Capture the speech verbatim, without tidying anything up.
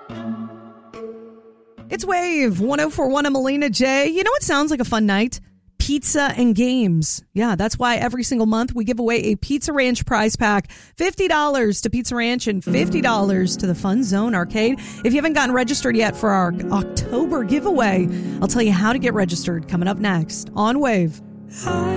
It's Wave one oh four point one. I'm Melina J. You know what sounds like a fun night? Pizza and games. Yeah, that's why every single month we give away a Pizza Ranch prize pack. fifty dollars to Pizza Ranch and fifty dollars to the Fun Zone Arcade. If you haven't gotten registered yet for our October giveaway, I'll tell you how to get registered coming up next on Wave.